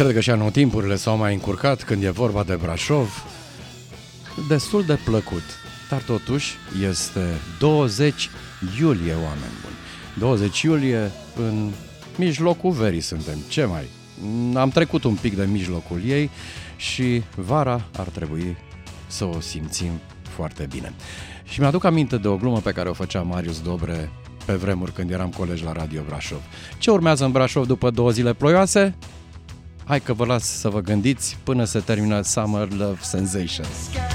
Cred că și anotimpurile s-au mai încurcat când e vorba de Brașov. Destul de plăcut, dar totuși este 20 iulie, oameni buni. 20 iulie, în mijlocul verii suntem. Ce mai? Am trecut un pic de mijlocul ei și vara ar trebui să o simțim foarte bine. Și mi-aduc aminte de o glumă pe care o făcea Marius Dobre pe vremuri când eram colegi la Radio Brașov. Ce urmează în Brașov după 2 zile ploioase? Hai că vă las să vă gândiți până se termină Summer Love Sensations.